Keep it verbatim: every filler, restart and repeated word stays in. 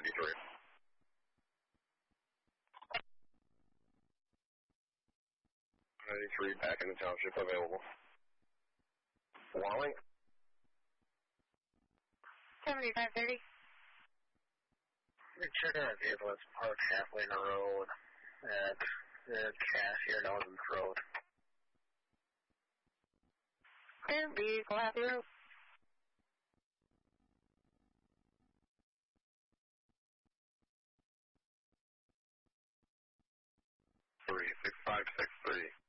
fifty-three. ninety-three back in the township available. Wally? seventy-five thirty. Check out our vehicle that's parked halfway in the road at the cashier Dawson's Road. Clear vehicle, half road. three six five six three.